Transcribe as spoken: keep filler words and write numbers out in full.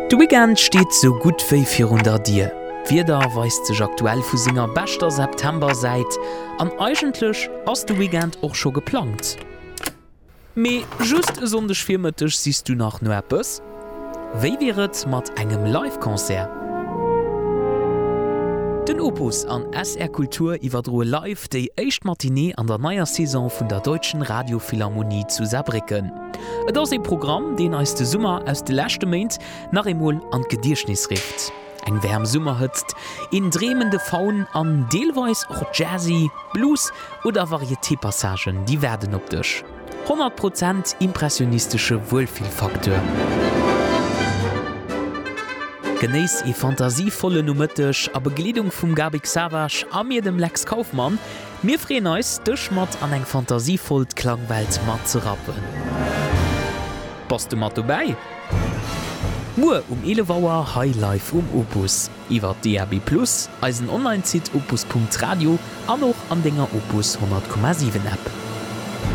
Du Weekend steht so gut wie vierhundert dir. Wieder weist sich aktuell vu Singer bester September seit, an eigentlich hast du Weekend auch schon geplant. Me just sonndech firmetisch siehst du nach no etwas? Wie wäret mat engem Live-Konzert? Den Opus an S R Kultur iwwerdroe live déi éicht Matinee an der neuer Saison vun der Deutschen Radiophilharmonie zu Saarbrücken. Et ass e Programm, den als de Summer aus de lächte Meint nach emol an Gedierschnis rift. Eng wärm Summer hëtzt, in drehmende Faun an deelweis och Jazzy, Blues oder Varieté-Passagen, die werden op dech. hundert Prozent impressionistische Wohlfühlfaktor. Genéis e fantasievolle Numëttech a Begliedung vum Gabi Savage a mir dem Lex Kaufmann, mir freen eus dech mat an eng fantasievollt Klangwelt mat ze rappen. Passt du mat vorbei? Mue um elewauer Highlife um Opus, iwwer D A B plus, als en Online-Zit opus punkt radio an noch an denger Opus hundert Komma sieben App.